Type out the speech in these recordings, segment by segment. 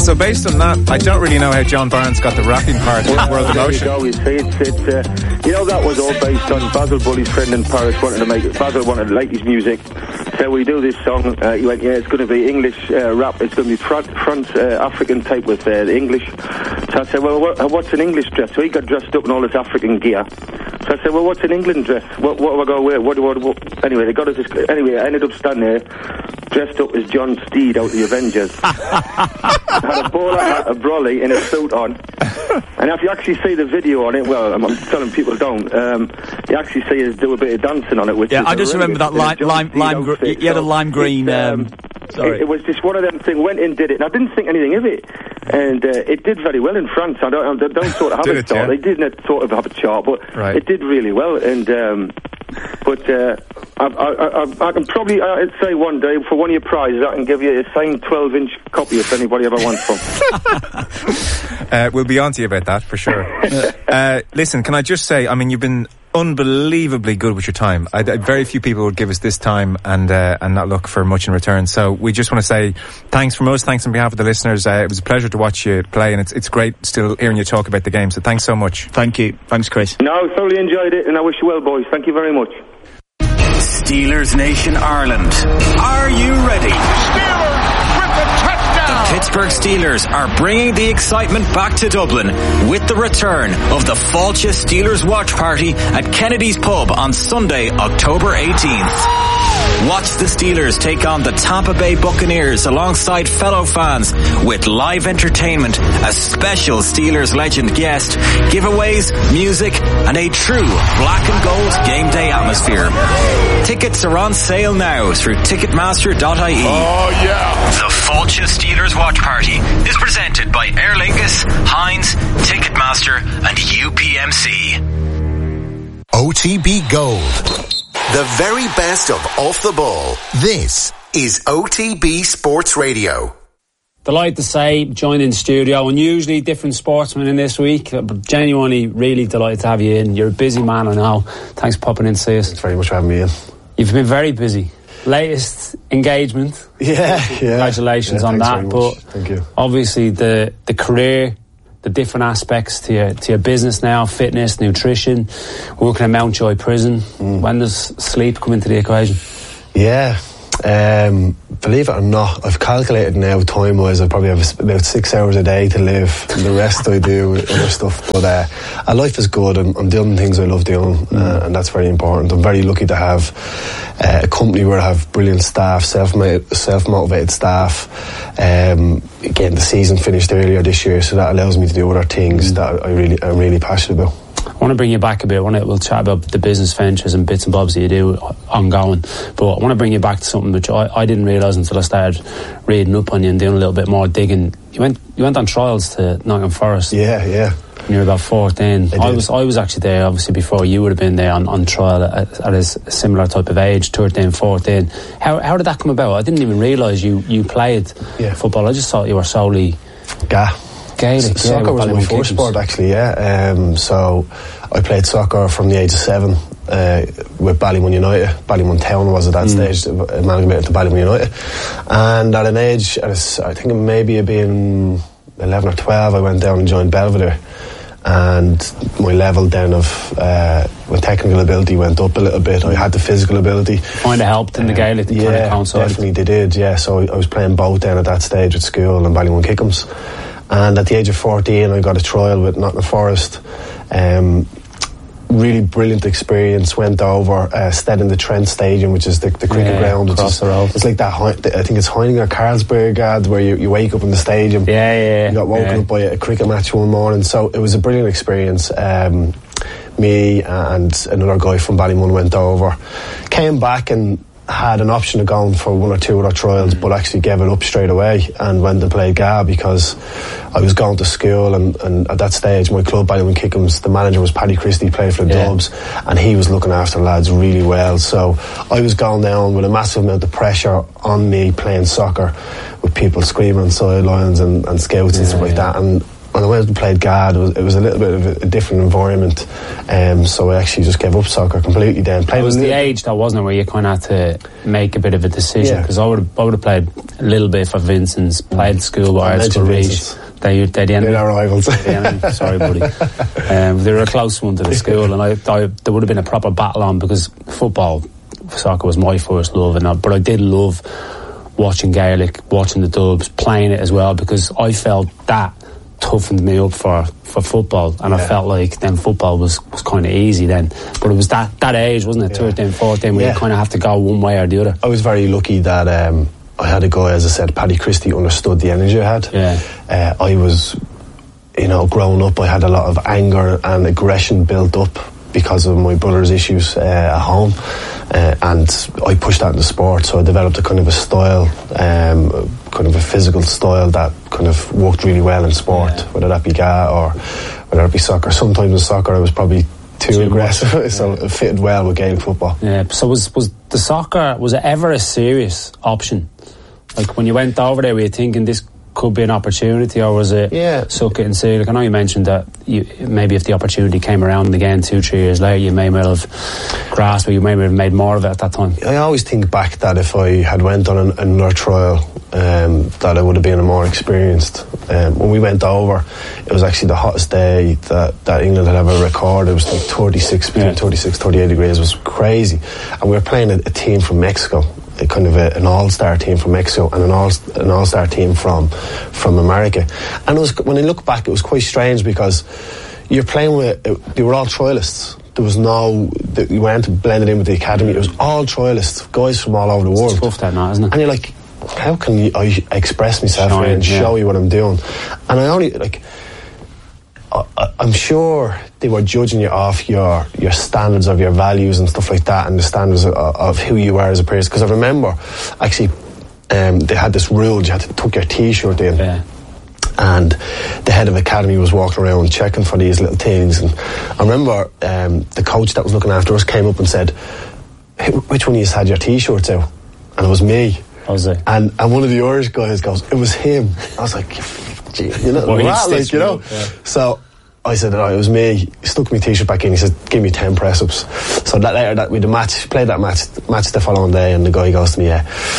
So based on that, I don't really know how John Barnes got the rapping part in World of Motion. There you go, you see, it's you know, that was all based on Basil Bully's friend in Paris wanted to make it. Basil wanted to like his music. So we do this song. He went, yeah, it's going to be English rap. It's going to be front African type with the English. So I said, well, what's an English dress? So he got dressed up in all this African gear. So I said, well, what's an England dress? What do I go wear? What? Anyway, they got us this. Anyway, I ended up standing there, dressed up as John Steed out of the Avengers. Had a bowler hat, a brolly, and a suit on. And if you actually see the video on it, well, I'm telling people don't. You actually see us do a bit of dancing on it. Which I just remember that lime you had a lime green. It was just one of them things. Went in, did it, and I didn't think anything of it. And it did very well in France. I don't sort of have a chart. Yeah. They didn't sort of have a chart, but it did really well. And I can probably say one day for one of your prizes I can give you a signed 12-inch copy if anybody ever wants one. We'll be on to you about that for sure. Listen, can I just say, I mean, you've been unbelievably good with your time. Very few people would give us this time and not look for much in return. So we just want to say thanks from us. Thanks on behalf of the listeners. It was a pleasure to watch you play, and it's great still hearing you talk about the game. So thanks so much. Thank you. Thanks, Chris. No, thoroughly enjoyed it, and I wish you well, boys. Thank you very much. Steelers Nation Ireland. Are you ready? Steelers with the touchdown! The Pittsburgh Steelers are bringing the excitement back to Dublin with the return of the Fáilte Steelers Watch Party at Kennedy's Pub on Sunday, October 18th. Watch the Steelers take on the Tampa Bay Buccaneers alongside fellow fans with live entertainment, a special Steelers legend guest, giveaways, music, and a true black and gold game day atmosphere. Tickets are on sale now through Ticketmaster.ie. Oh yeah! The Fáilte Steelers Watch Party is presented by Aer Lingus, Heinz, Ticketmaster, and UPMC. OTB Gold. The very best of Off the Ball. This is OTB Sports Radio. Delighted to say, joined in studio. Unusually different sportsmen in this week, but genuinely really delighted to have you in. You're a busy man, I know. Thanks for popping in to see us. Thanks very much for having me in. You've been very busy. Latest engagement. Yeah. Congratulations on that. But thank you. Obviously the career, the different aspects to your business now, fitness, nutrition, working at Mountjoy Prison. When does sleep come into the equation? Yeah. Believe it or not, I've calculated now time-wise I probably have about 6 hours a day to live, and the rest I do other stuff, but life is good. I'm doing things I love doing, and that's very important. I'm very lucky to have a company where I have brilliant staff, self-motivated staff. Again, the season finished earlier this year, so that allows me to do other things that I'm really passionate about. I want to bring you back a bit. We'll chat about the business ventures and bits and bobs that you do ongoing. But I want to bring you back to something which I didn't realise until I started reading up on you and doing a little bit more digging. You went on trials to Nottingham Forest. Yeah. When you were about 14. I was actually there, obviously, before you would have been there on trial at a similar type of age, 13, 14. How did that come about? I didn't even realise you played football. I just thought you were solely... Gaelic, soccer was my first sport, actually, so I played soccer from the age of 7 with Ballymun United. Ballymun Town was at that stage, amalgamated to Ballymun United. And at an age, I think maybe being 11 or 12, I went down and joined Belvedere. And my level then of my technical ability went up a little bit. I had the physical ability. Kind of helped in the Gaelic to kind of coincide. Definitely they did, So I was playing both then at that stage at school and Ballymun Kickham's. And at the age of 14, I got a trial with Nottingham Forest. Really brilliant experience. Went over, stayed in the Trent Stadium, which is the cricket ground. Across the road. It's like that, I think it's Heining or Carlsberg ad, where you wake up in the stadium. You got woken up by a cricket match one morning. So it was a brilliant experience. Me and another guy from Ballymun went over. Came back and had an option of going for one or two other trials, but actually gave it up straight away and went to play GA because I was going to school, and at that stage my club, Ballymun Kickham's, the manager was Paddy Christie, played for the Dubs, and he was looking after the lads really well. So I was going down with a massive amount of pressure on me playing soccer with people screaming on sidelines and scouts and stuff like that, and when I went and played GAD, it was a little bit of a different environment, so I actually just gave up soccer completely then. It was the age, though, wasn't it, where you kind of had to make a bit of a decision, because I would have played a little bit for Vincent's, played schoolboy, school reach. They're the enemy. They're our rivals. Sorry, buddy. They were a close one to the school, and there would have been a proper battle on, because soccer was my first love, but I did love watching Gaelic, watching the Dubs, playing it as well, because I felt that toughened me up for football, and I felt like then football was kind of easy then. But it was that age, wasn't it, 13, 14, where you kind of have to go one way or the other. I was very lucky that I had a guy, as I said, Paddy Christie, understood the energy I had. I was, growing up, I had a lot of anger and aggression built up because of my brother's issues at home, and I pushed that into sport, so I developed a kind of a style, kind of a physical style that kind of worked really well in sport, whether that be GAA or whether it be soccer. Sometimes in soccer I was probably too aggressive, so it fitted well with Gaelic football. Yeah, so was the soccer, was it ever a serious option? Like when you went over there, were you thinking this could be an opportunity, or was it suck it and see? Like, I know you mentioned that maybe if the opportunity came around again 2-3 years later, you may well have grasped, or you may have made more of it at that time. I always think back that if I had went on another trial, that I would have been more experienced. When we went over, it was actually the hottest day that England had ever recorded. It was like 38 degrees. It was crazy, and we were playing a team from Mexico, kind of an all-star team from Mexico, and an all-star team from America. And it was, when I look back, it was quite strange, because you're playing with, they were all trialists. There was you weren't blended in with the academy. It was all trialists, guys from all over the world. It's tough that now, isn't it? And you're like, how can I express myself here and show you what I'm doing? And I only, I'm sure they were judging you off your standards of your values and stuff like that, and the standards of who you are as a person. Because I remember, actually, they had this rule: you had to tuck your T-shirt in. Yeah. And the head of academy was walking around checking for these little things. And I remember the coach that was looking after us came up and said, "Which one of you had your T-shirts out?" And it was me. Was it? And one of the Irish guys goes, "It was him." I was like, So I said, "No, it was me." He stuck my T-shirt back in. He said, "Give me 10 press-ups." So later we played that match the following day, and the guy goes to me,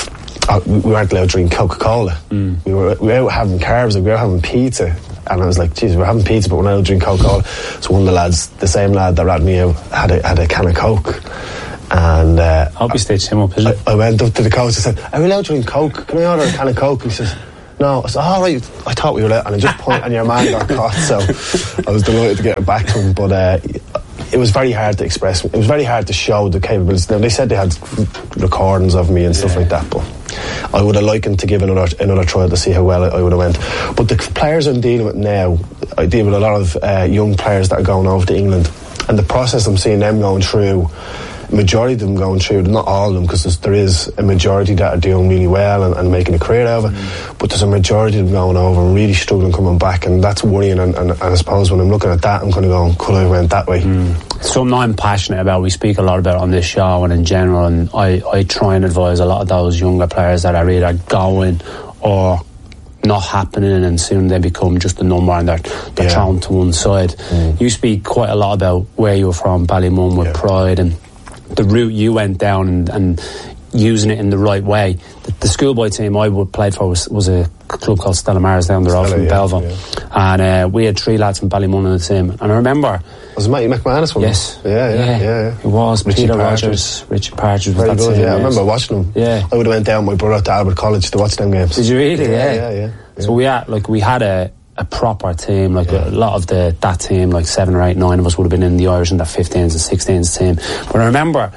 we weren't allowed to drink Coca-Cola. We were out having carbs, we were having pizza. And I was like, "Geez, we're having pizza, but we're not allowed to drink Coca-Cola." So one of the lads, the same lad that ratted me out, had a can of Coke. And I hope you stitched him up, isn't it? I went up to the coach and said, "Are we allowed to drink Coke? Can I order a can of Coke?" And he says, "No." I said, "All right, I thought we were allowed." And I just point, and your man got caught. So I was delighted to get it back to him. But it was very hard to express. It was very hard to show the capabilities. Now, they said they had recordings of me and stuff like that, but I would have liked to give another trial to see how well I would have went. But the players I'm dealing with now, I deal with a lot of young players that are going over to England, and the process I'm seeing them going through, majority of them going through, not all of them, because there is a majority that are doing really well and making a career out of it, but there's a majority of them going over and really struggling coming back, and that's worrying. And I suppose when I'm looking at that, I'm kind of going, could I have went that way? Something I'm passionate about. We speak a lot about it on this show and in general, and I try and advise a lot of those younger players that are either going or not happening, and soon they become just a number, and they're thrown to one side. You speak quite a lot about where you were from, Ballymun, with pride, and the route you went down and using it in the right way. The schoolboy team I played for was a club called Stella Maris down the road from Belleville. And we had 3 lads from Ballymun in the team. And I remember... Was it Matty McManus one? Yes. Yeah. It was. Richie Peter Rogers. Richard Partridge. Very good, I remember watching them. Yeah. I would have went down with my brother to Albert College to watch them games. Did you really? Yeah. So we had a proper team, a lot of that team, 7 or 8, 9 of us would have been in the Irish in the 15s and 16s team. But I remember,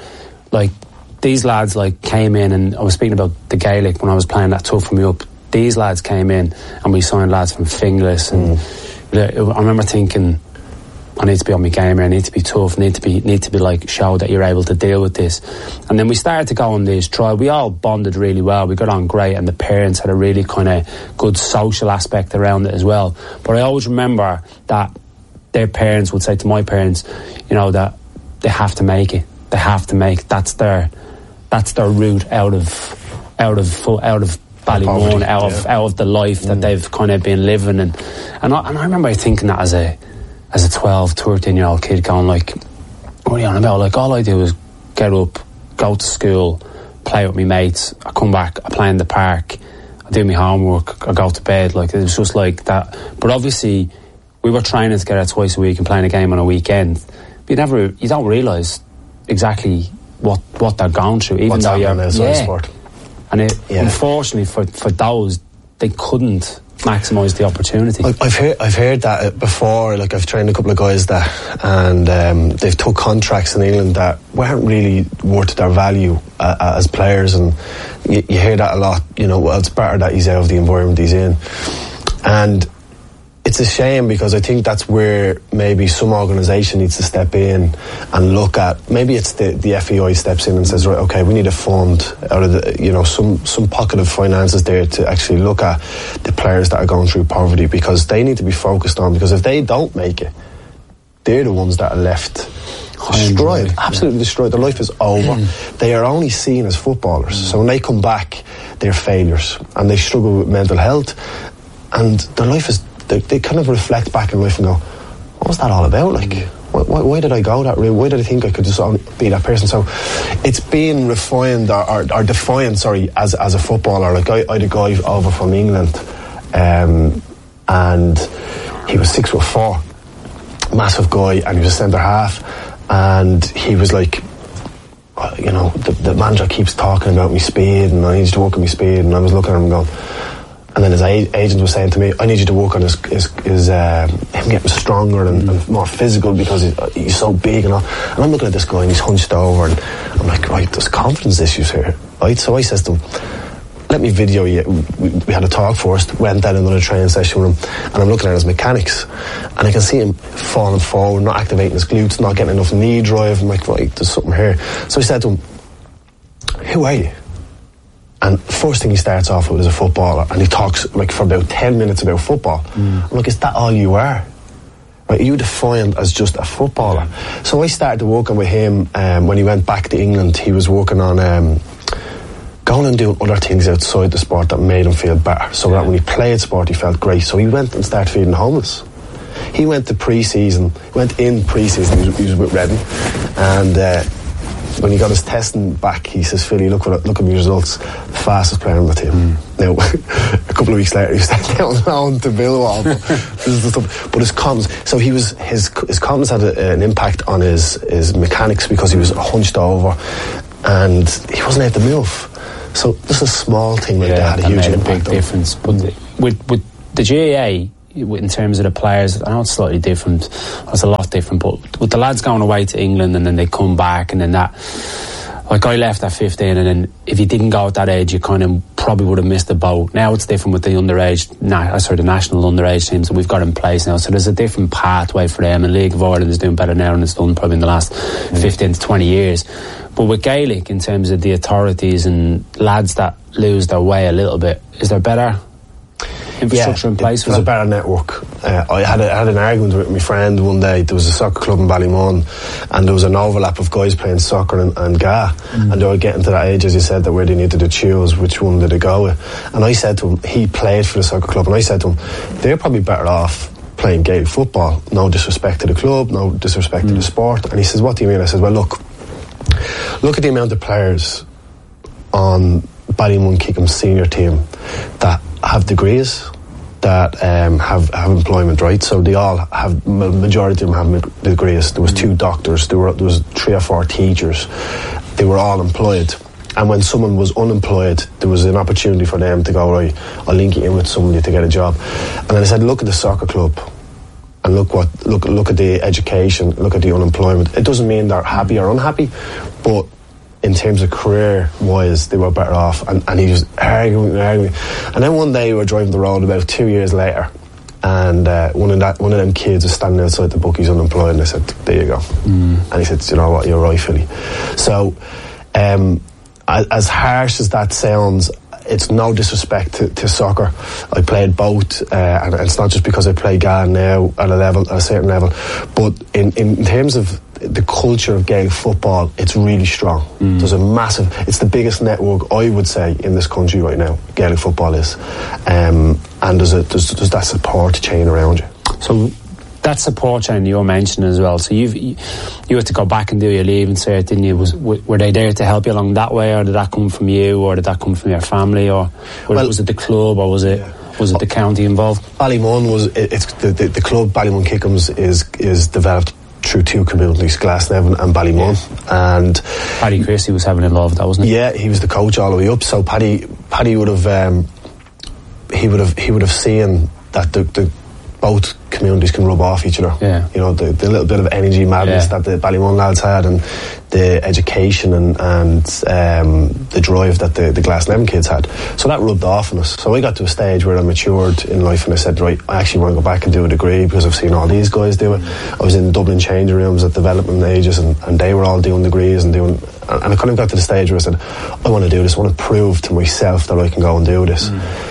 these lads came in, and I was speaking about the Gaelic when I was playing that tough for me up. These lads came in, and we signed lads from Finglas, and I remember thinking, I need to be on my game here, I need to be tough, need to be show that you're able to deal with this. And then we started to go on this trial. We all bonded really well, we got on great, and the parents had a really kind of good social aspect around it as well. But I always remember that their parents would say to my parents, that they have to make it. They have to make, that's their route out of Ballymun out of the life that they've kind of been living, and I remember thinking that as a 12, 13-year-old kid, going like, what are you on about? Like, all I do is get up, go to school, play with my mates, I come back, I play in the park, I do my homework, I go to bed. Like, it was just like that. But obviously we were training together twice a week and playing a game on a weekend. But you don't realise exactly what they're going through, even what's though you're sport. And unfortunately for those, they couldn't maximise the opportunity. I've heard that before. Like, I've trained a couple of guys and they've took contracts in England that weren't really worth their value as players, and you hear that a lot. You know, well, it's better that he's out of the environment he's in, and it's a shame, because I think that's where maybe some organisation needs to step in and look at. Maybe it's the FAI steps in and says, right, okay, we need a fund out of the, some pocket of finances there to actually look at the players that are going through poverty, because they need to be focused on. Because if they don't make it, they're the ones that are left destroyed, absolutely destroyed. Their life is over. They are only seen as footballers. So when they come back, they're failures and they struggle with mental health, and their life is. They kind of reflect back in life and go, what was that all about? Like, why did I go that route? Why did I think I could just be that person? So it's being refined or defined, as a footballer. Like, I had a guy over from England, and he was 6'4", massive guy, and he was a centre half, and he was like, the manager keeps talking about me speed, and I need to work on my speed, and I was looking at him going. And then his agent was saying to me, I need you to work on his him getting stronger and more physical, because he's so big and all. And I'm looking at this guy and he's hunched over, and I'm like, right, there's confidence issues here, right? So I says to him, let me video you. We had a talk first, went down another training session with him, and I'm looking at his mechanics, and I can see him falling forward, not activating his glutes, not getting enough knee drive. I'm like, right, there's something here. So I said to him, who are you? And first thing he starts off with is a footballer, and he talks like for about 10 minutes about football. I'm like, is that all you are? Right, you defined as just a footballer. So I started working with him when he went back to England. He was working on going and doing other things outside the sport that made him feel better, so that when he played sport he felt great. So he went and started feeding homeless. He went in pre-season, he was with Reading, and when he got his testing back, he says, Philly, look at my results, fastest player on the team. Now, a couple of weeks later, he was down on to Millwall. But his confidence, so his confidence had an impact on his mechanics, because he was hunched over and he wasn't able to move. So just a small thing like that had a huge impact. A big difference. But with the GAA, in terms of the players, I know it's slightly different, it's a lot different, but with the lads going away to England and then they come back, and then that, like, I left at 15, and then if you didn't go at that age, you kind of probably would have missed the boat. Now it's different with the the national underage teams that we've got in place now, so there's a different pathway for them, and League of Ireland is doing better now than it's done probably in the last 15 to 20 years. But with Gaelic, in terms of the authorities and lads that lose their way a little bit, is there better infrastructure in place? There's a better network. I had an argument with my friend one day. There was a soccer club in Ballymun, and there was an overlap of guys playing soccer and GAA, and they were getting to that age, as you said, that where they needed to choose which one did they go with. And I said to him, he played for the soccer club, and I said to him, they're probably better off playing Gaelic football. No disrespect to the club, no disrespect to the sport. And he says, what do you mean? I said, well, look at the amount of players on Ballymun Kickham's senior team that have degrees, that have employment, right? So they all have, majority of them have degrees. There was 2 doctors, there was 3 or 4 teachers. They were all employed. And when someone was unemployed, there was an opportunity for them to go, right, I'll link you in with somebody to get a job. And then I said, look at the soccer club, and look at the education, look at the unemployment. It doesn't mean they're happy or unhappy, but in terms of career-wise, they were better off. And he was arguing. And then one day we were driving the road about 2 years later, and one of them kids was standing outside the bookies unemployed, and I said, there you go. And he said, you know what, you're right, Philly. So as harsh as that sounds, it's no disrespect to soccer. I played both, and it's not just because I play GAA now at a certain level, but in terms of the culture of Gaelic football, it's really strong. There's a massive, it's the biggest network, I would say, in this country right now, Gaelic football is. And there's that support chain around you. So that support chain you're mentioning as well, so you had to go back and do your leaving cert, didn't you? Were they there to help you along that way, or did that come from you, or did that come from your family, or was it the club, or was it the county involved? Ballymun it's the club Ballymun Kickhams is developed through two communities, Glasnevin and Ballymun, and Paddy Christie was heavily involved with that, wasn't he? Yeah, he was the coach all the way up. So Paddy would have he would have seen that the both communities can rub off each other. Yeah. You know, the little bit of energy madness that the Ballymun lads had, and the education and the drive that the Glasnevin kids had. So that rubbed off on us. So I got to a stage where I matured in life, and I said, right, I actually want to go back and do a degree, because I've seen all these guys do it. I was in Dublin changing rooms at development ages, and they were all doing degrees and I kind of got to the stage where I said, I want to do this. I want to prove to myself that I can go and do this.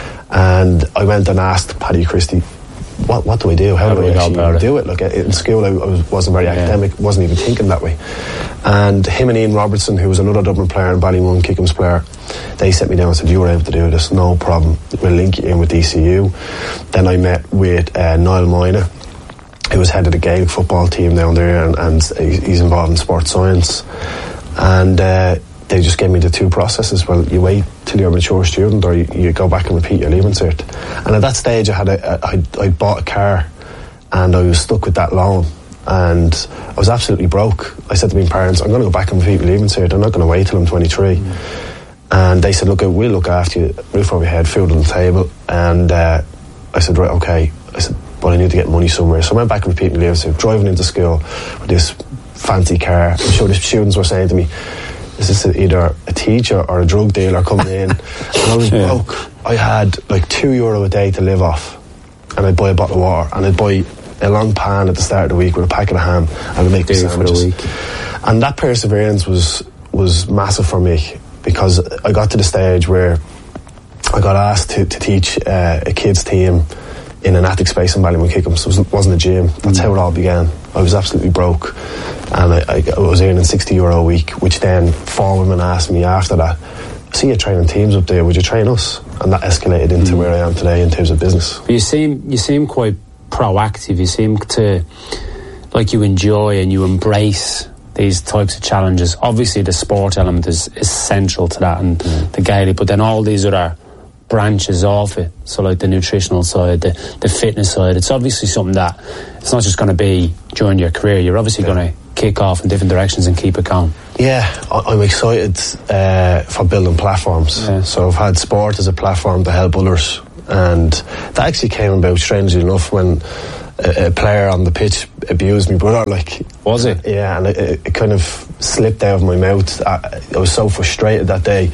And I went and asked Paddy Christie, what do I do? How do I actually do it? Like, in school, I wasn't very academic, wasn't even thinking that way. And him and Ian Robertson, who was another Dublin player and Ballymun Kickhams player, they set me down and said, you were able to do this, no problem, we'll link you in with DCU. Then I met with Niall Moyna, who was head of the Gaelic football team down there, and he's involved in sports science. And they just gave me the two processes. Well, you wait till you're a mature student, or you go back and repeat your leaving cert. And at that stage, I bought a car, and I was stuck with that loan, and I was absolutely broke. I said to my parents, I'm going to go back and repeat my leaving cert. I'm not going to wait till I'm 23. And they said, look, we'll look after you, roof over your head, food on the table. And I said, right, okay. I said, but I need to get money somewhere. So I went back and repeated my leaving cert, driving into school with this fancy car. I'm sure the students were saying to me, is this either a teacher or a drug dealer coming in? And I was broke. I had like €2 a day to live off, and I'd buy a bottle of water, and I'd buy a long pan at the start of the week with a packet of ham, and I'd make the sandwiches. And that perseverance was massive for me, because I got to the stage where I got asked to teach a kids team in an attic space in Ballymun Kickhams. It wasn't a gym. That's how it all began. I was absolutely broke, and I was earning €60 a week, which then 4 women asked me after that, I see you training teams up there, would you train us? And that escalated into where I am today in terms of business. You seem quite proactive. You seem to, like, you enjoy and you embrace these types of challenges. Obviously the sport element is central to that, and the Gaelic, but then all these other branches off it, so like the nutritional side, the fitness side, it's obviously something that it's not just going to be during your career. You're obviously going to kick off in different directions and keep it going. Yeah, I'm excited for building platforms. So I've had sport as a platform to help others, and that actually came about, strangely enough, when a player on the pitch abused me brother. Like, was it? Yeah, and it kind of slipped out of my mouth. I was so frustrated that day.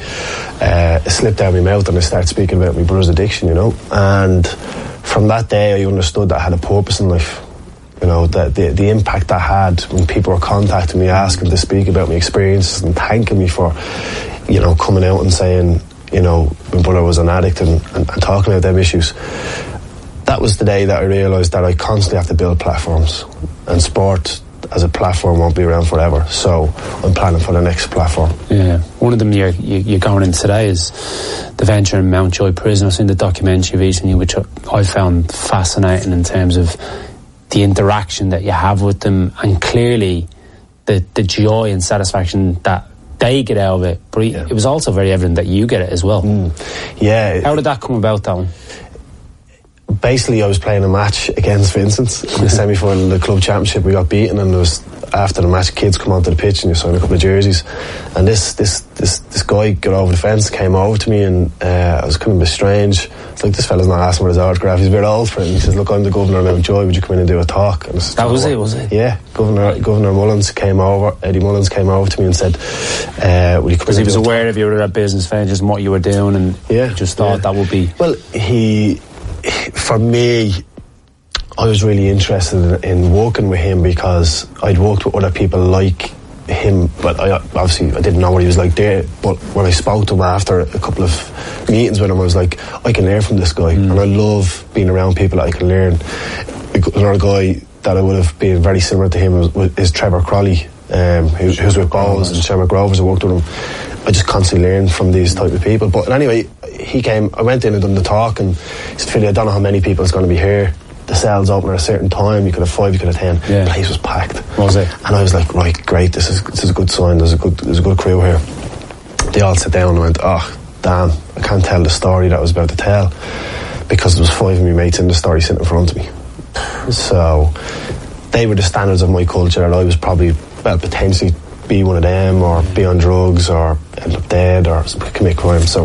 It slipped out of my mouth, and I started speaking about my brother's addiction, you know. And from that day, I understood that I had a purpose in life. You know, that the impact that had when people were contacting me, asking to speak about my experiences and thanking me for, you know, coming out and saying, you know, my brother was an addict and talking about them issues. That was the day that I realised that I constantly have to build platforms, and sport as a platform won't be around forever. So I'm planning for the next platform. Yeah, one of them you're going in today is the venture in Mountjoy Prison. I've seen the documentary recently, which I found fascinating in terms of the interaction that you have with them, and clearly the joy and satisfaction that they get out of it. But it was also very evident that you get it as well. Yeah. How did that come about, that one? Basically, I was playing a match against Vincent's in the semi-final of the club championship. We got beaten, and there was, after the match, kids come onto the pitch and you sign a couple of jerseys. And this guy got over the fence, came over to me, and I was kind of a bit strange. It's like, this fella's not asking for his autograph. He's a bit old for it. And he says, "Look, I'm the governor of Mountjoy. Would you come in and do a talk?" And said, that was it, was it? Yeah, Governor Mullins came over. Eddie Mullins came over to me and said, "Would you come in?" Because he was aware of your business ventures and what you were doing, and just thought that would be. Well, for me, I was really interested in working with him because I'd worked with other people like him, but I didn't know what he was like there. But when I spoke to him after a couple of meetings with him, I was like, I can learn from this guy, and I love being around people that I can learn. Another guy, that I would have been very similar to him is Trevor Crowley, who's with Bowles and Shamrock Rovers. I worked with him. I just constantly learn from these type of people. But anyway, he came, I went in and done the talk, and he said, Philly, I don't know how many people is going to be here. The cells open at a certain time. You could have 5, you could have 10. The place was packed. Was it? And I was like, right, great, this is a good sign. There's a good crew here. They all sat down and went, oh, damn, I can't tell the story that I was about to tell, because there was 5 of my mates in the story sitting in front of me. So they were the standards of my culture, and I was probably, potentially be one of them, or be on drugs, or end up dead, or commit crime. So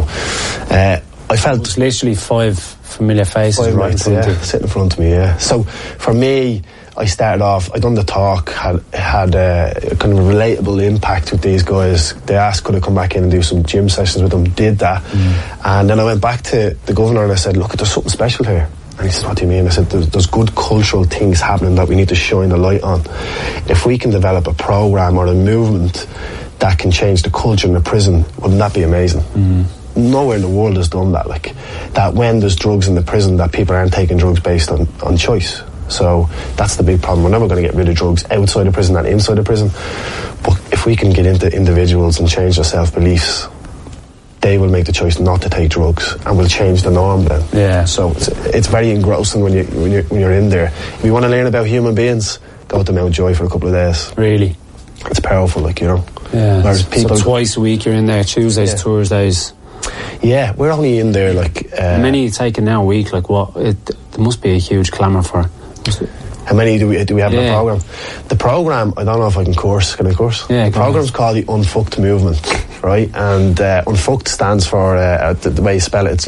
I felt... It's literally 5 familiar faces right in front of you. Sitting in front of me, So for me, I started off, I done the talk, had a kind of a relatable impact with these guys. They asked could I come back in and do some gym sessions with them, did that. And then I went back to the governor and I said, look, there's something special here. And he said, what do you mean? I said, there's good cultural things happening that we need to shine a light on. If we can develop a programme or a movement that can change the culture in the prison, wouldn't that be amazing? Nowhere in the world has done that. Like, that when there's drugs in the prison, that people aren't taking drugs based on choice. So that's the big problem. We're never going to get rid of drugs outside the prison and inside the prison. But if we can get into individuals and change their self-beliefs, they will make the choice not to take drugs, and will change the norm then. Yeah. So it's very engrossing when you're in there. If you want to learn about human beings, go to Mountjoy for a couple of days. Really? It's powerful, like, you know. Yeah. So twice a week you're in there, Tuesdays, Thursdays. Yeah, we're only in there like... How many are you taking now a week? Like what? There must be a huge clamour for... How many do we have in the programme? The programme, I don't know if I can course. Can I course? Yeah, the programme's called the Unfucked Movement, right? And Unfucked stands for, the way you spell it, it's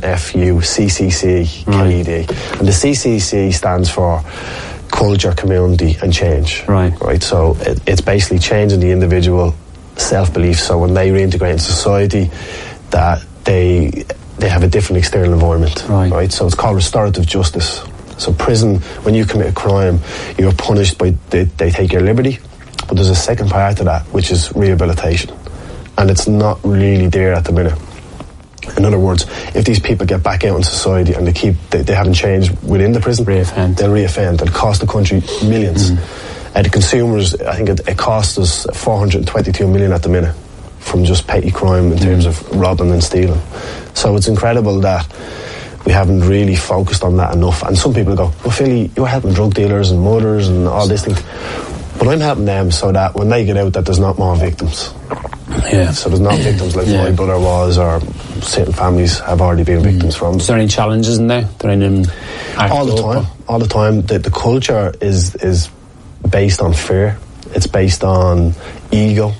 UNFUCCCKED. And the CCC stands for Culture, Community and Change. Right? So it's basically changing the individual self-belief, so when they reintegrate in society, that they have a different external environment. Right? So it's called restorative justice. So prison, when you commit a crime, you're punished by, they take your liberty, but there's a second part to that, which is rehabilitation. And it's not really there at the minute. In other words, if these people get back out in society and they haven't changed within the prison, they'll reoffend. It'll cost the country millions. The consumers, I think it costs us 422 million at the minute from just petty crime in terms of robbing and stealing. So it's incredible that we haven't really focused on that enough. And some people go, well, Philly, you're helping drug dealers and murders and all these things. But I'm helping them so that when they get out, that there's not more victims. Yeah. So there's not victims like my brother was, or certain families have already been victims from. Is there any challenges in there? All the time. The culture is based on fear. It's based on ego.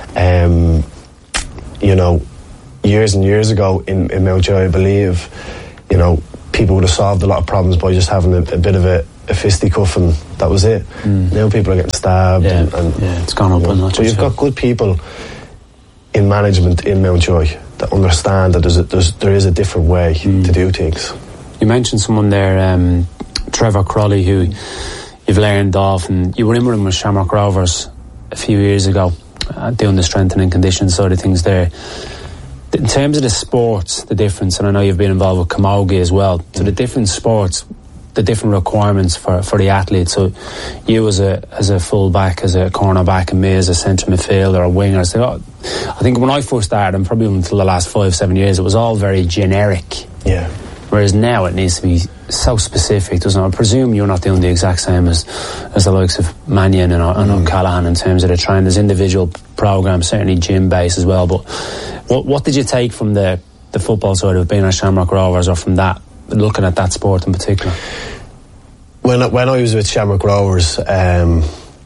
You know, years and years ago in Mountjoy, I believe, you know, people would have solved a lot of problems by just having a bit of a fisticuff, and that was it. Now people are getting stabbed. And it's gone up a notch. But you've got good people in management in Mountjoy that understand that there is a different way to do things. You mentioned someone there, Trevor Crowley, who you've learned off, and you were in with him with Shamrock Rovers a few years ago, doing the strengthening conditions side of things there. In terms of the sports, the difference, and I know you've been involved with Camogie as well, so the different sports, the different requirements for the athletes. So you as a full-back, as a cornerback, and me as a centre midfielder or a winger. So I think when I first started, and probably until the last 5-7 years, it was all very generic. Yeah. Whereas now it needs to be so specific, doesn't it? I presume you're not doing the exact same as the likes of Mannion and O'Callaghan in terms of the training. There's individual programmes, certainly gym-based as well. But what did you take from the football side of being at Shamrock Rovers, or from that, looking at that sport in particular? When I was with Shamrock Rovers, the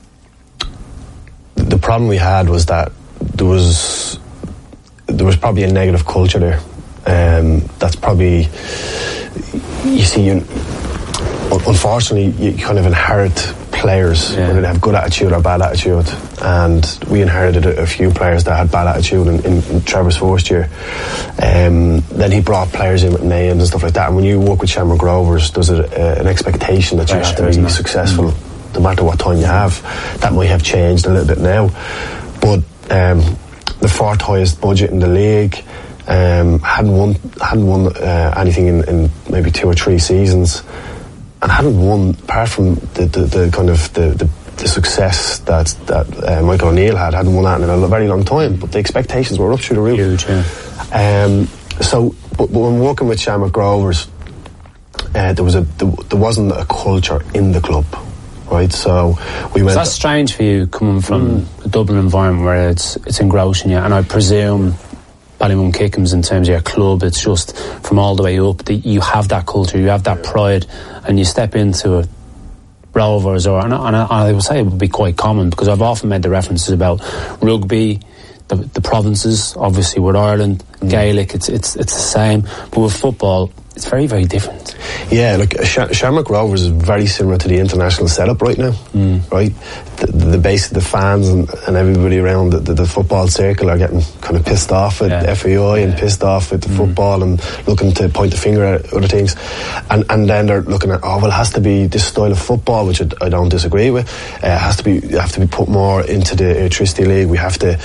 problem we had was that there was probably a negative culture there. That's probably, you see, unfortunately you kind of inherit players whether they have good attitude or bad attitude, and we inherited a few players that had bad attitude in Trevor's first year. Then he brought players in with names and stuff like that, and when you work with Shamrock Rovers, there's an expectation that you have to be successful no matter what time you have. That might have changed a little bit now, but the fourth highest budget in the league, hadn't won anything in maybe 2 or 3 seasons. and hadn't won, apart from the kind of the success that Michael O'Neill hadn't won that in a very long time, but the expectations were up through the roof. Huge, yeah. But when working with Shamrock Rovers, there wasn't a culture in the club, right? So we went. So that's strange for you, coming from a Dublin environment where it's engrossing you, and I presume Ballymun Kickham's, in terms of your club, it's just from all the way up that you have that culture, you have that pride, and you step into it. Rovers, and I would say it would be quite common, because I've often made the references about rugby, the provinces, obviously with Ireland, Gaelic, it's the same, but with football, it's very, very different. Yeah, like Shamrock Rovers is very similar to the international setup right now, right? The base of the fans and everybody around the football circle are getting kind of pissed off at FAI and pissed off at the football and looking to point the finger at other things, and then they're looking at, it has to be this style of football, which I don't disagree with. It has to be put more into the Electricity League. We have to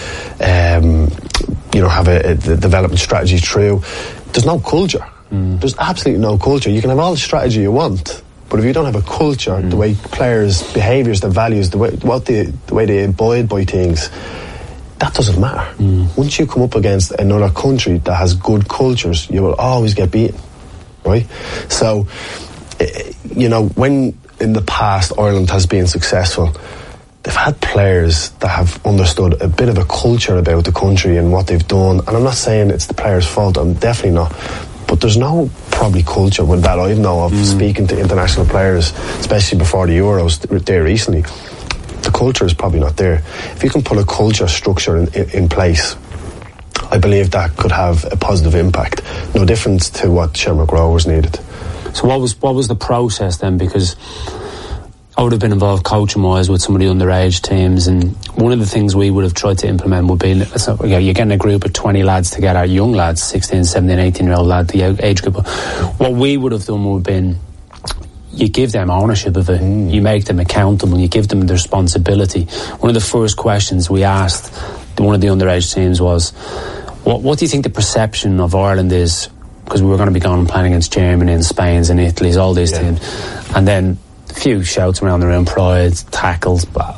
have a development strategy through. There's no culture. There's absolutely no culture. You can have all the strategy you want, but if you don't have a culture, the way players' behaviours, their values, the way they abide by things, that doesn't matter. Once you come up against another country that has good cultures, you will always get beaten, right? So, when in the past Ireland has been successful, they've had players that have understood a bit of a culture about the country and what they've done. And I'm not saying it's the players' fault, I'm definitely not. But there's no probably culture with that I know of, speaking to international players, especially before the Euros there recently. The culture is probably not there. If you can put a culture structure in place, I believe that could have a positive impact. No difference to what Shamrock Rovers needed. So what was the process then? Because I would have been involved coaching-wise with some of the underage teams, and one of the things we would have tried to implement would be, you're getting a group of 20 lads together, young lads, 16, 17, 18-year-old lad, the age group. What we would have done would have been, you give them ownership of it, you make them accountable, you give them the responsibility. One of the first questions we asked one of the underage teams was, what do you think the perception of Ireland is? Because we were going to be going and playing against Germany and Spain and Italy, all these teams. And then few shouts around the room, pride, tackles, but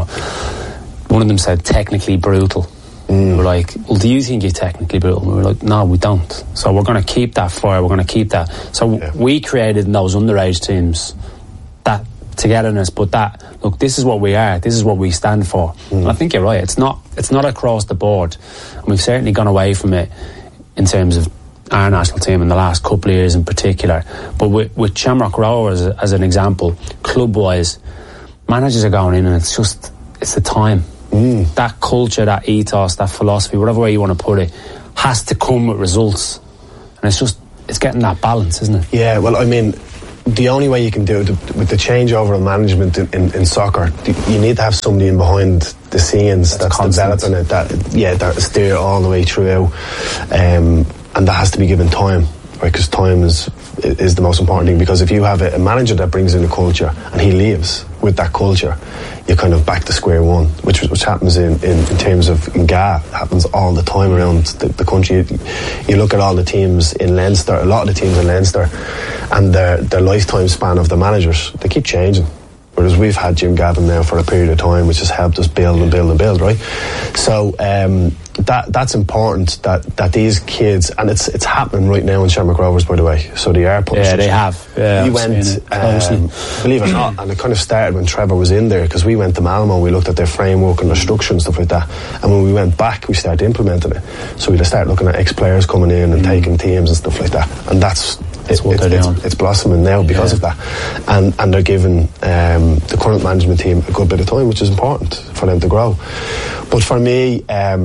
one of them said technically brutal. We were like, well, do you think you're technically brutal? We were like, no, we don't. So we're going to keep that fire, we're going to keep that. So we created in those underage teams that togetherness, but look, this is what we are, this is what we stand for. And I think you're right, it's not across the board, and we've certainly gone away from it in terms of our national team in the last couple of years in particular. But with Shamrock Rovers as an example, club-wise, managers are going in and it's the time. That culture, that ethos, that philosophy, whatever way you want to put it, has to come with results. And it's getting that balance, isn't it? Yeah, well, I mean, the only way you can do it with the changeover of management in soccer, you need to have somebody in behind the scenes that's developing it, that's there all the way through. And that has to be given time, right? Because time is the most important thing. Because if you have a manager that brings in a culture and he leaves with that culture, you're kind of back to square one, which happens in terms of GA, happens all the time around the country. You look at all the teams in Leinster, a lot of the teams in Leinster, and their lifetime span of the managers, they keep changing. Whereas we've had Jim Gavin now for a period of time, which has helped us build and build and build, right? So that's important that these kids, and it's happening right now in Shamrock Rovers, by the way. So they are putting. Yeah, they have. Yeah, we went, believe it or not, and it kind of started when Trevor was in there, because we went to Malmo, we looked at their framework and their structure and stuff like that. And when we went back, we started implementing it. So we started looking at ex-players coming in and taking teams and stuff like that. And that's what they're doing. It's blossoming now because of that, and they're giving the current management team a good bit of time, which is important for them to grow. But for me,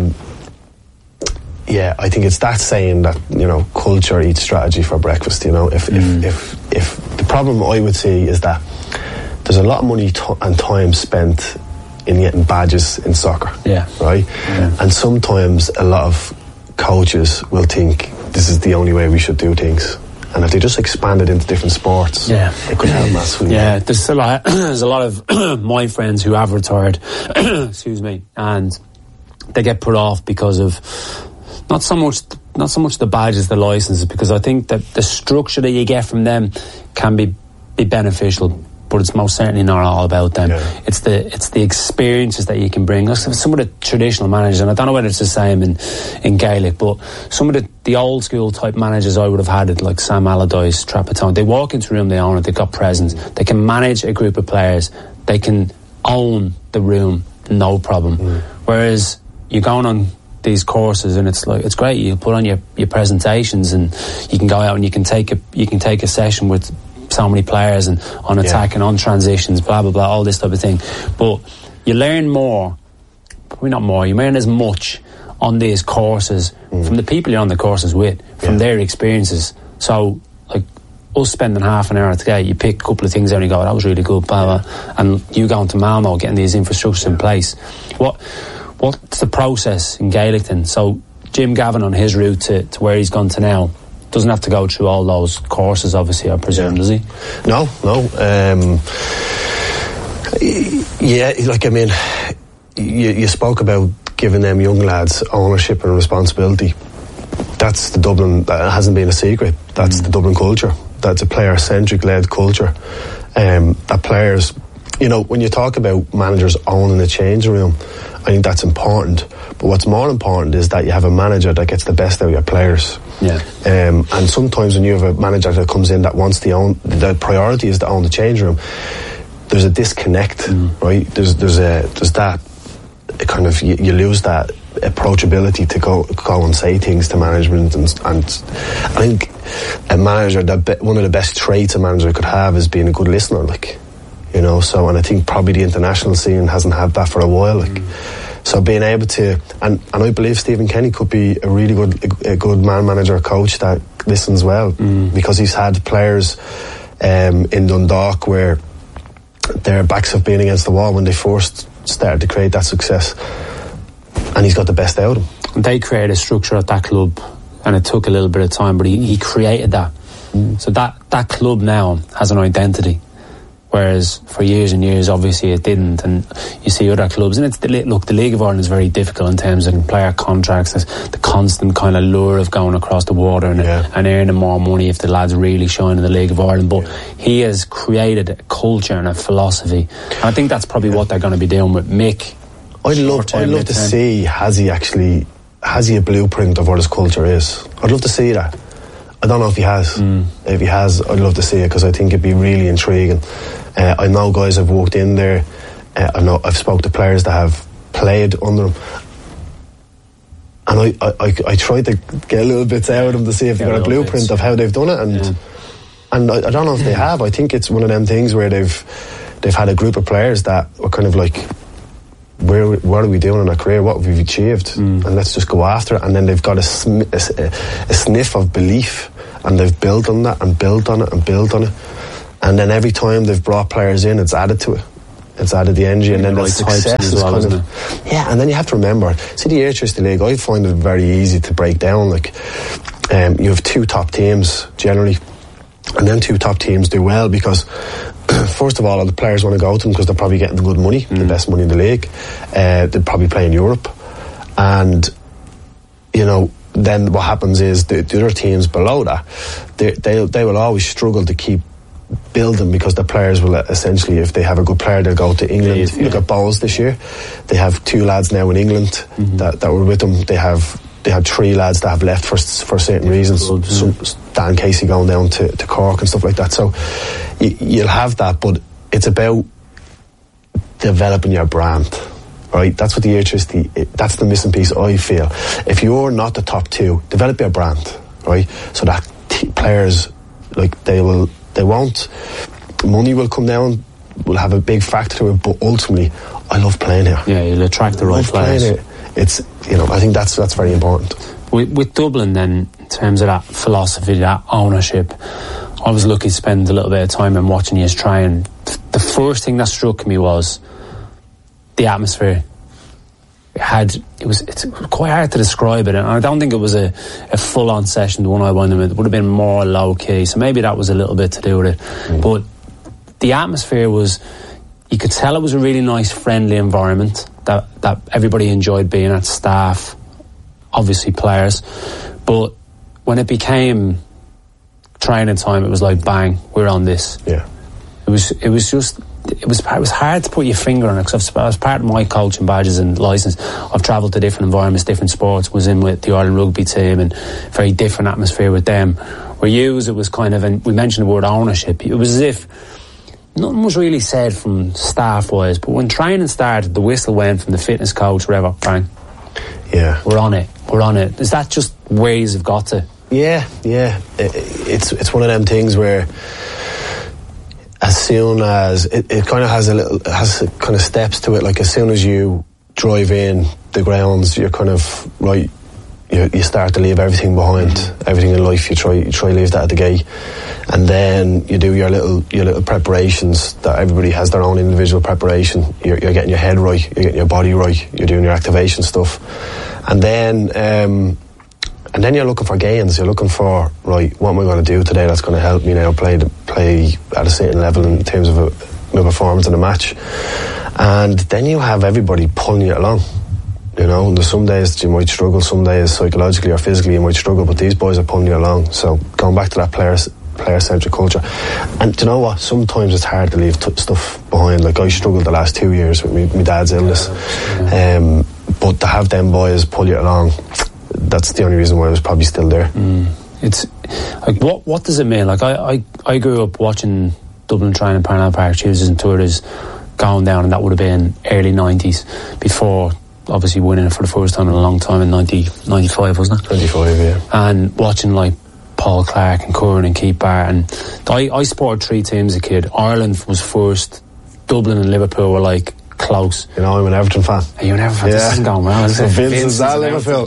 I think it's that saying that, culture eats strategy for breakfast. If the problem I would see is that there's a lot of money and time spent in getting badges in soccer, right? Yeah. And sometimes a lot of coaches will think this is the only way we should do things. And if they just expanded into different sports, it could help massively. Yeah, there's a lot of my friends who have retired, excuse me, and they get put off because of not so much the badges, the licenses, because I think that the structure that you get from them can be be beneficial, but it's most certainly not all about them. It's the experiences that you can bring. Some of the traditional managers, and I don't know whether it's the same in Gaelic, but some of the old school type managers I would have had, like Sam Allardyce, Trapattoni, they walk into a room, they own it, they've got presence, they can manage a group of players, they can own the room, no problem. Whereas you're going on these courses and it's great, you put on your presentations and you can go out and you can take a session with so many players and on attack and on transitions, blah blah blah, all this type of thing. But you learn more, probably not more, you learn as much on these courses from the people you're on the courses with, from their experiences. So like us spending half an hour today, you pick a couple of things out and you go, that was really good, blah blah, and you going to Malmo getting these infrastructures in place. What's the process in Gaelic then? So Jim Gavin on his route to where he's gone to now doesn't have to go through all those courses, obviously, I presume, does he? No. Like, I mean, you spoke about giving them young lads ownership and responsibility. That's the Dublin, that hasn't been a secret. That's the Dublin culture. That's a player-centric led culture. That players, you know, when you talk about managers owning the changing room, I think that's important. But what's more important is that you have a manager that gets the best out of your players. And sometimes when you have a manager that comes in that wants to own, the priority is to own the change room, there's a disconnect, right? There's that kind of, you lose that approachability to go and say things to management, and I think a manager, one of the best traits a manager could have is being a good listener, like, you know. So, and I think probably the international scene hasn't had that for a while, like. So being able to, and I believe Stephen Kenny could be a really good man manager, coach that listens well, because he's had players in Dundalk where their backs have been against the wall when they first started to create that success, and he's got the best out of them. They created a structure at that club, and it took a little bit of time, but he created that. So that club now has an identity. Whereas for years and years, obviously, it didn't. And you see other clubs, and the League of Ireland is very difficult in terms of player contracts. There's the constant kind of lure of going across the water and earning more money if the lads really shine in the League of Ireland. But he has created a culture and a philosophy. And I think that's probably what they're going to be doing with Mick. I'd love to see, has he a blueprint of what his culture is? I'd love to see that. I don't know if he has. If he has, I'd love to see it, because I think it'd be really intriguing. I know guys have walked in there. I've spoke to players that have played under him, and I tried to get a little bit out of them to see if they got a blueprint of how they've done it, and I don't know if they have. I think it's one of them things where they've had a group of players that were kind of like, what are we doing in our career? What have we achieved? And let's just go after it. And then they've got a sniff of belief, and they've built on that and built on it and built on it. And then every time they've brought players in, it's added to it. It's added the energy, and then the success is kind of... Yeah, and then you have to remember, see the Airtricity League, I find it very easy to break down. Like, you have two top teams, generally, and then two top teams do well because... First of all the players want to go to them because they're probably getting the good money, the best money in the league. They'll probably play in Europe, and you know, then what happens is the other teams below that, they will always struggle to keep building, because the players will essentially, if they have a good player, they'll go to England. Look at Bowles this year; they have two lads now in England that were with them. They had three lads that have left for certain reasons. Dan Casey going down to Cork and stuff like that. So you'll have that, but it's about developing your brand, right? That's what the Airtricity, that's the missing piece, I feel. If you're not the top two, develop your brand, right? So that players, like, they won't, money will come down, will have a big factor to it, but ultimately, I love playing here. Yeah, you'll attract the right players. It's, you know, I think that's very important. With Dublin then, in terms of that philosophy, that ownership, I was lucky to spend a little bit of time and watching you train. The first thing that struck me was the atmosphere. It's quite hard to describe it, and I don't think it was a full-on session, the one I went in with. It would have been more low-key, so maybe that was a little bit to do with it. But the atmosphere was, you could tell it was a really nice, friendly environment that everybody enjoyed being at, staff, obviously players. But when it became training time, it was like, bang, we're on this. Yeah. it was hard to put your finger on it, because as part of my coaching badges and licence, I've travelled to different environments, different sports, was in with the Ireland rugby team, and very different atmosphere with them. Where it was kind of, and we mentioned the word ownership, it was as if nothing was really said from staff-wise, but when training started, the whistle went from the fitness coach, whatever, bang. Yeah. We're on it. Is that just where you've got to? Yeah. It's one of them things where as soon as it kind of has kind of steps to it, like as soon as you drive in the grounds, you're kind of right. You start to leave everything behind, everything in life. You try to leave that at the gate, and then you do your little preparations. That everybody has their own individual preparation. You're getting your head right, you're getting your body right, you're doing your activation stuff, and then you're looking for gains. You're looking for, right, what am I going to do today that's going to help me now play at a certain level in terms of my performance in a match, and then you have everybody pulling you along. You know, there's some days you might struggle, some days psychologically or physically you might struggle, but these boys are pulling you along. So going back to that player-centric culture, and do you know what? Sometimes it's hard to leave stuff behind. Like I struggled the last 2 years with my dad's illness, but to have them boys pull you along, that's the only reason why I was probably still there. It's like what does it mean? Like I grew up watching Dublin Training Parnell Park Tuesdays and Tours going down, and that would have been early 90s before. Obviously winning it for the first time in a long time in 95, wasn't it? 95, yeah. And watching like Paul Clark and Curran and Keith Barr, and I supported 3 teams as a kid. Ireland was first, Dublin and Liverpool were like close. You know, I'm an Everton fan. Are you an Everton fan? Yeah. This isn't going well, is it? Vince is at Liverpool.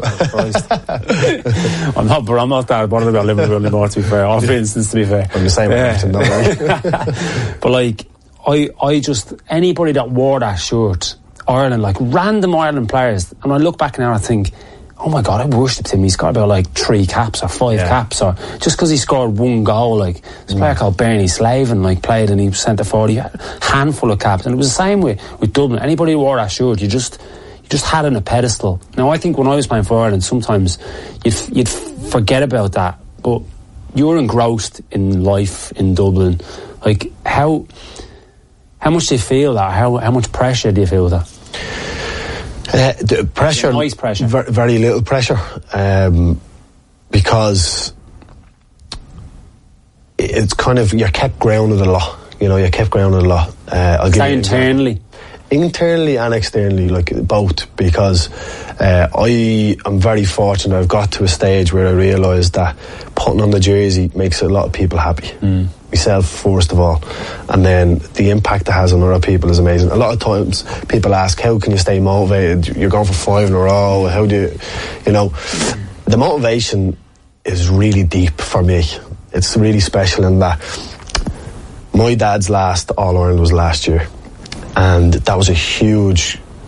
I'm not that bothered about Liverpool anymore, to be fair. Or Vincent's, to be fair. I'm the same with Everton, don't worry. But like, I just, anybody that wore that shirt, Ireland, like random Ireland players, and I look back now and I think, oh my God, I worshipped him. He's got about like 3 caps or 5 caps, or just because he scored 1 goal. Like this player called Bernie Slavin, like played and he was centre forward. He had a handful of caps, and it was the same with Dublin. Anybody who wore that shirt, you just had on a pedestal. Now I think when I was playing for Ireland, sometimes you'd forget about that, but you're engrossed in life in Dublin. Like how much do you feel that? How much pressure do you feel that? The pressure, nice pressure, very little pressure, because it's kind of, you're kept grounded a lot. You know, you're kept grounded a lot. Internally and externally, like both, because I am very fortunate. I've got to a stage where I realised that putting on the jersey makes a lot of people happy. Myself first of all, and then the impact it has on other people is amazing. A lot of times people ask, how can you stay motivated? You're going for 5 in a row. How do you know, the motivation is really deep for me. It's really special in that my dad's last All-Ireland was last year, and that was a huge